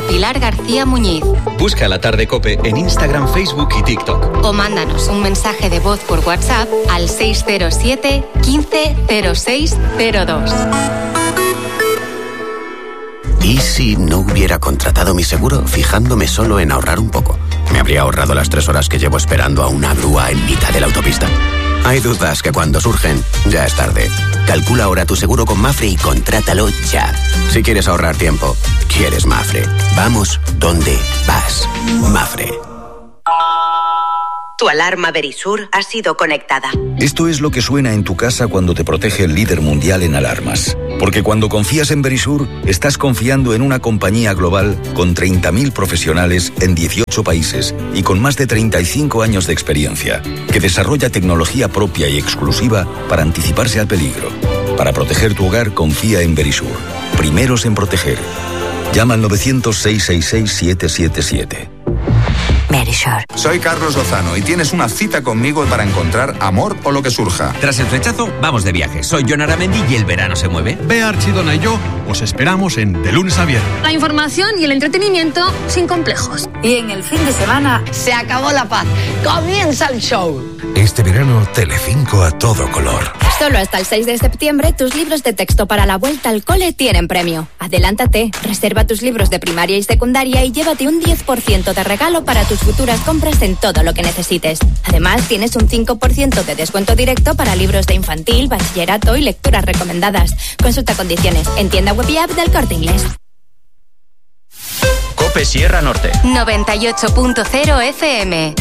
Pilar García Muñiz. Busca La Tarde COPE en Instagram, Facebook y TikTok. O mándanos un mensaje de voz por WhatsApp al 607 15 06 02. ¿Y si no hubiera contratado mi seguro fijándome solo en ahorrar un poco? ¿Me habría ahorrado las 3 horas que llevo esperando a una grúa en mitad de la autopista? Hay dudas que cuando surgen, ya es tarde. Calcula ahora tu seguro con Mapfre y contrátalo ya. Si quieres ahorrar tiempo, quieres Mapfre. Vamos donde vas. Mapfre. Tu alarma Verisur ha sido conectada. Esto es lo que suena en tu casa cuando te protege el líder mundial en alarmas. Porque cuando confías en Verisur, estás confiando en una compañía global con 30.000 profesionales en 18 países y con más de 35 años de experiencia, que desarrolla tecnología propia y exclusiva para anticiparse al peligro. Para proteger tu hogar, confía en Verisur. Primeros en proteger. Llama al 900-666-777. Verisur. Soy Carlos Lozano y tienes una cita conmigo para encontrar amor o lo que surja. Tras el flechazo, vamos de viaje. Soy Jon Aramendi y el verano se mueve. Bea Archidona y yo os esperamos en De Lunes a Viernes. La información y el entretenimiento sin complejos. Y en el fin de semana se acabó la paz. Comienza el show. Este verano, Telecinco a todo color. Solo hasta el 6 de septiembre, tus libros de texto para la vuelta al cole tienen premio. Adelántate, reserva tus libros de primaria y secundaria y llévate un 10% de regalo para tus futuras compras en todo lo que necesites. Además, tienes un 5% de descuento directo para libros de infantil, bachillerato y lecturas recomendadas. Consulta condiciones en tienda web y app del Corte Inglés. COPE Sierra Norte 98.0 FM.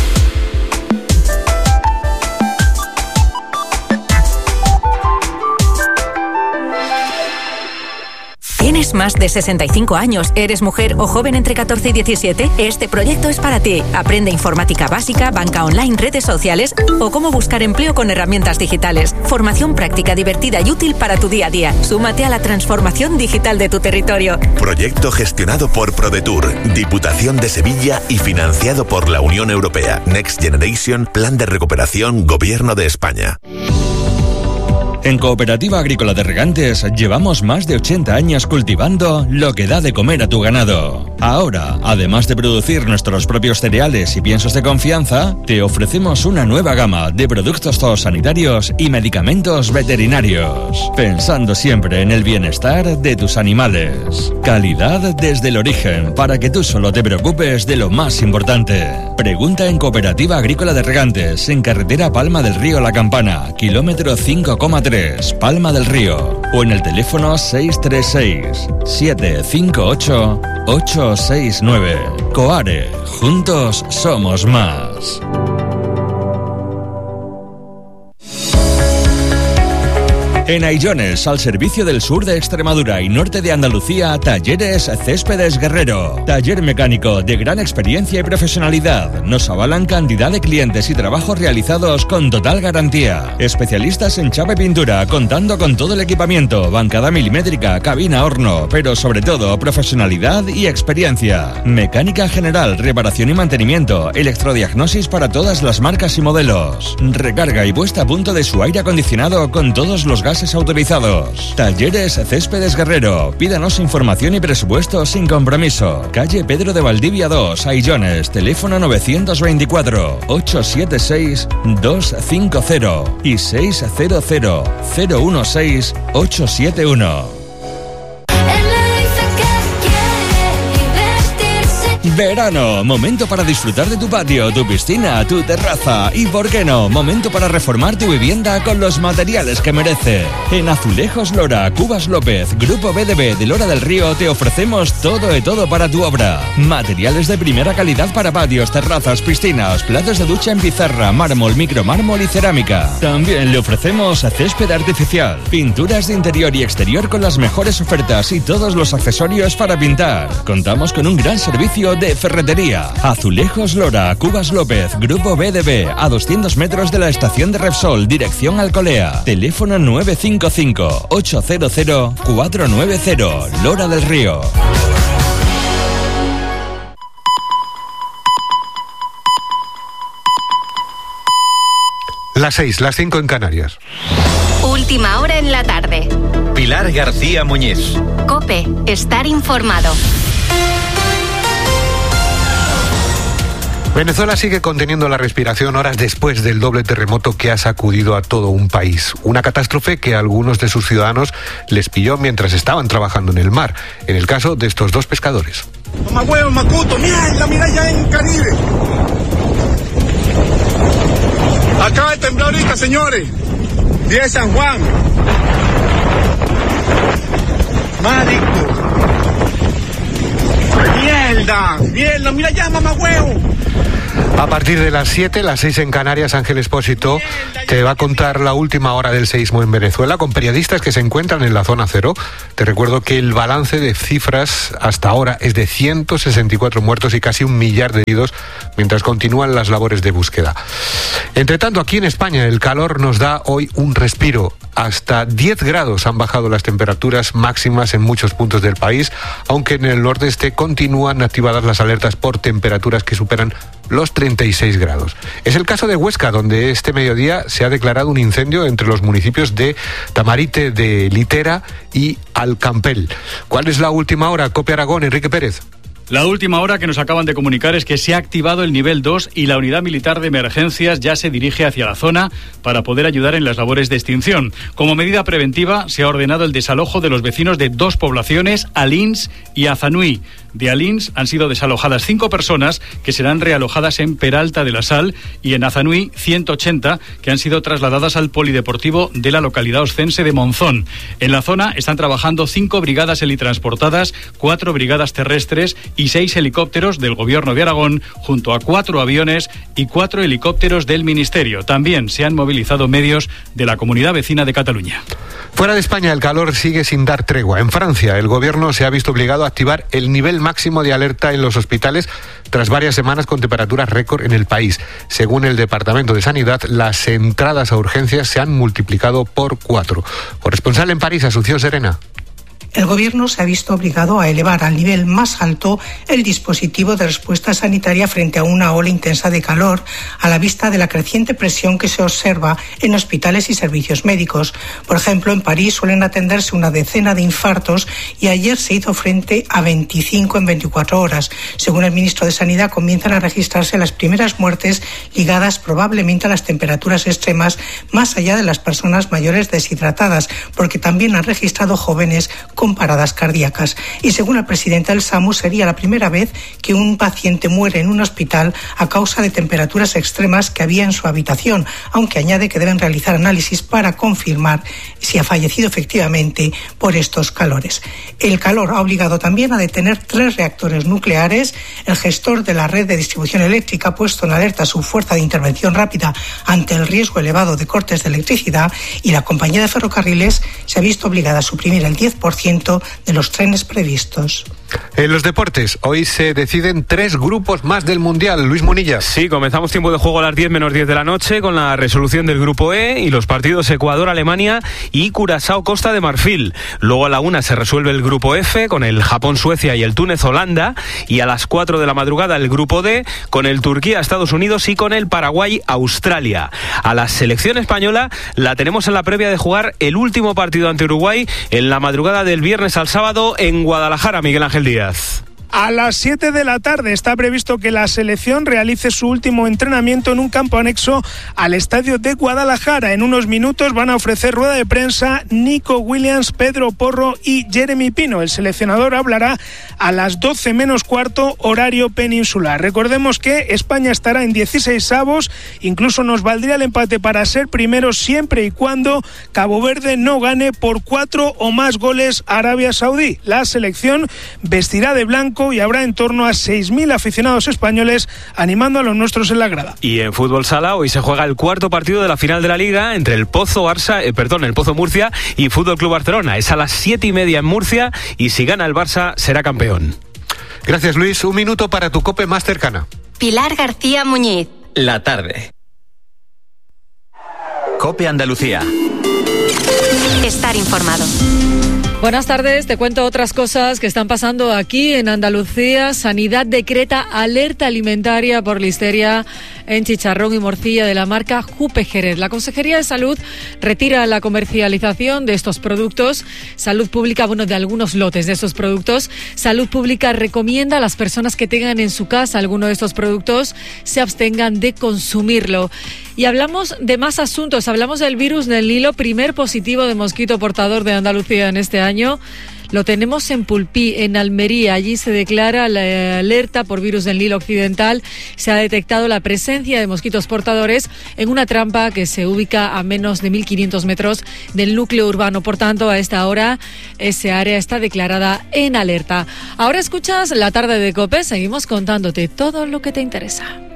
¿Tienes más de 65 años? ¿Eres mujer o joven entre 14 y 17? Este proyecto es para ti. Aprende informática básica, banca online, redes sociales o cómo buscar empleo con herramientas digitales. Formación práctica, divertida y útil para tu día a día. Súmate a la transformación digital de tu territorio. Proyecto gestionado por ProDetour, Diputación de Sevilla y financiado por la Unión Europea. Next Generation, Plan de Recuperación, Gobierno de España. En Cooperativa Agrícola de Regantes llevamos más de 80 años cultivando lo que da de comer a tu ganado. Ahora, además de producir nuestros propios cereales y piensos de confianza, te ofrecemos una nueva gama de productos zoosanitarios y medicamentos veterinarios, pensando siempre en el bienestar de tus animales. Calidad desde el origen, para que tú solo te preocupes de lo más importante. Pregunta en Cooperativa Agrícola de Regantes, en carretera Palma del Río La Campana, kilómetro 5,3. Palma del Río, o en el teléfono 636-758-869. Coare, juntos somos más. En Aillones, al servicio del sur de Extremadura y norte de Andalucía, Talleres Céspedes Guerrero. Taller mecánico de gran experiencia y profesionalidad. Nos avalan cantidad de clientes y trabajos realizados con total garantía. Especialistas en chapa y pintura, contando con todo el equipamiento, bancada milimétrica, cabina, horno, pero sobre todo profesionalidad y experiencia. Mecánica general, reparación y mantenimiento, electrodiagnosis para todas las marcas y modelos. Recarga y puesta a punto de su aire acondicionado con todos los gases autorizados. Talleres Céspedes Guerrero. Pídanos información y presupuesto sin compromiso. Calle Pedro de Valdivia 2, Aillones. Teléfono 924-876-250 y 600-016-871. Verano, momento para disfrutar de tu patio, tu piscina, tu terraza y, ¿por qué no?, momento para reformar tu vivienda con los materiales que merece. En Azulejos Lora, Cubas López, Grupo BDB de Lora del Río te ofrecemos todo de todo para tu obra. Materiales de primera calidad para patios, terrazas, piscinas, platos de ducha en pizarra, mármol, micromármol y cerámica. También le ofrecemos césped artificial, pinturas de interior y exterior con las mejores ofertas y todos los accesorios para pintar. Contamos con un gran servicio de ferretería. Azulejos Lora, Cubas López, Grupo BDB, a 200 metros de la estación de Repsol, dirección Alcolea. Teléfono 955-800-490, Lora del Río. Las 6, las 5 en Canarias. Última hora en la tarde. Pilar García Muñiz. COPE, estar informado. Venezuela sigue conteniendo la respiración horas después del doble terremoto que ha sacudido a todo un país. Una catástrofe que a algunos de sus ciudadanos les pilló mientras estaban trabajando en el mar. En el caso de estos dos pescadores. Mamá huevo, Macuto, mira ya en Caribe. Acaba de temblar ahorita, señores. Día de San Juan. Marico. Mierda, mira ya, mamá huevo. A partir de las 7, las 6 en Canarias, Ángel Expósito te va a contar la última hora del seísmo en Venezuela con periodistas que se encuentran en la zona cero. Te recuerdo que el balance de cifras hasta ahora es de 164 muertos y casi 1 millar de heridos mientras continúan las labores de búsqueda. Entre tanto, aquí en España el calor nos da hoy un respiro. Hasta 10 grados han bajado las temperaturas máximas en muchos puntos del país, aunque en el nordeste continúan activadas las alertas por temperaturas que superan los 36 grados. Es el caso de Huesca, donde este mediodía se ha declarado un incendio entre los municipios de Tamarite de Litera y Alcampel. ¿Cuál es la última hora? COPE Aragón, Enrique Pérez. La última hora que nos acaban de comunicar es que se ha activado el nivel 2 y la unidad militar de emergencias ya se dirige hacia la zona para poder ayudar en las labores de extinción. Como medida preventiva, se ha ordenado el desalojo de los vecinos de 2 poblaciones, Alins y Azanui. De Alins han sido desalojadas 5 personas que serán realojadas en Peralta de la Sal y en Azanui 180 que han sido trasladadas al polideportivo de la localidad oscense de Monzón. En la zona están trabajando 5 brigadas helitransportadas, 4 brigadas terrestres y 6 helicópteros del Gobierno de Aragón, junto a 4 aviones y 4 helicópteros del Ministerio. También se han movilizado medios de la Comunidad Vecina de Cataluña. Fuera de España, el calor sigue sin dar tregua. En Francia, el Gobierno se ha visto obligado a activar el nivel máximo de alerta en los hospitales tras varias semanas con temperaturas récord en el país. Según el Departamento de Sanidad, las entradas a urgencias se han multiplicado por 4. Corresponsal en París, Asunción Serena. El Gobierno se ha visto obligado a elevar al nivel más alto el dispositivo de respuesta sanitaria frente a una ola intensa de calor, a la vista de la creciente presión que se observa en hospitales y servicios médicos. Por ejemplo, en París suelen atenderse una decena de infartos y ayer se hizo frente a 25 en 24 horas. Según el ministro de Sanidad, comienzan a registrarse las primeras muertes ligadas probablemente a las temperaturas extremas, más allá de las personas mayores deshidratadas, porque también han registrado jóvenes con paradas cardíacas. Y según el presidente del SAMU, sería la primera vez que un paciente muere en un hospital a causa de temperaturas extremas que había en su habitación, aunque añade que deben realizar análisis para confirmar si ha fallecido efectivamente por estos calores. El calor ha obligado también a detener 3 reactores nucleares. El gestor de la red de distribución eléctrica ha puesto en alerta su fuerza de intervención rápida ante el riesgo elevado de cortes de electricidad, y la compañía de ferrocarriles se ha visto obligada a suprimir el 10% de los trenes previstos. En los deportes, hoy se deciden 3 grupos más del Mundial. Luis Munilla. Sí, comenzamos tiempo de juego a las 10 menos 10 de la noche con la resolución del grupo E y los partidos Ecuador-Alemania y Curazao-Costa de Marfil. Luego a la 1 se resuelve el grupo F con el Japón-Suecia y el Túnez-Holanda, y a las 4 de la madrugada el grupo D con el Turquía-Estados Unidos y con el Paraguay-Australia. A la selección española la tenemos en la previa de jugar el último partido ante Uruguay en la madrugada del viernes al sábado en Guadalajara. Miguel Ángel Díaz. A las 7 de la tarde está previsto que la selección realice su último entrenamiento en un campo anexo al estadio de Guadalajara. En unos minutos van a ofrecer rueda de prensa Nico Williams, Pedro Porro y Jeremy Pino. El seleccionador hablará a las 12 menos cuarto horario peninsular. Recordemos que España estará en 16avos, incluso nos valdría el empate para ser primeros siempre y cuando Cabo Verde no gane por 4 o más goles a Arabia Saudí. La selección vestirá de blanco y habrá en torno a 6.000 aficionados españoles animando a los nuestros en la grada. Y en fútbol sala hoy se juega el cuarto partido de la final de la Liga entre el Pozo Murcia y Fútbol Club Barcelona. Es a las 7:30 en Murcia y si gana el Barça será campeón. Gracias, Luis. Un minuto para tu COPE más cercana. Pilar García Muñiz. La tarde. COPE Andalucía. Estar informado. Buenas tardes, te cuento otras cosas que están pasando aquí en Andalucía. Sanidad decreta alerta alimentaria por listeria en chicharrón y morcilla de la marca Jupe Jerez. La Consejería de Salud retira la comercialización de estos productos. Salud Pública, de algunos lotes de estos productos. Salud Pública recomienda a las personas que tengan en su casa alguno de estos productos se abstengan de consumirlo. Y hablamos de más asuntos. Hablamos del virus del Nilo, primer positivo de mosquito portador de Andalucía en este año. Lo tenemos en Pulpí, en Almería. Allí se declara la alerta por virus del Nilo Occidental. Se ha detectado la presencia de mosquitos portadores en una trampa que se ubica a menos de 1.500 metros del núcleo urbano. Por tanto, a esta hora, ese área está declarada en alerta. Ahora escuchas La Tarde de COPE. Seguimos contándote todo lo que te interesa.